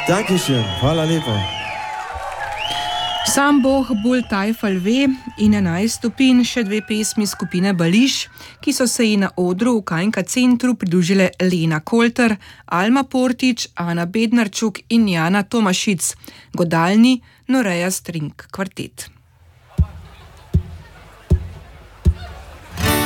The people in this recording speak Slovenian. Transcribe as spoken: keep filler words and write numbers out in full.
Dankeschön, hvala lepa. Sam Boh bolj tajfal ve in enajst stopinj, še dve pesmi skupine Bališ, ki so se ji na odru v K N K centru pridružile Lena Kolter, Alma Portič, Ana Bednarčuk in Jana Tomašic, godalni Noreja String kvartet.